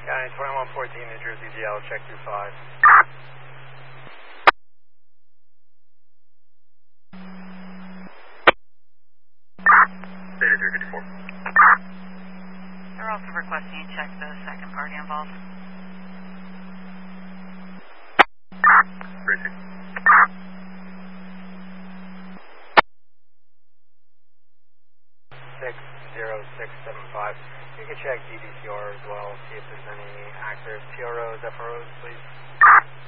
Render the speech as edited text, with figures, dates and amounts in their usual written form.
County 2114, New Jersey DL, check 25. Data 354. They're also requesting you check the second party involved. Racing. 60675. You can check DVCR as well, see if there's any active PROs, FROs, please.